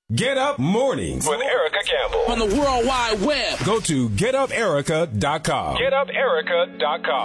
Get Up Mornings with Erica Campbell. On the World Wide Web. Go to getuperica.com. Getuperica.com.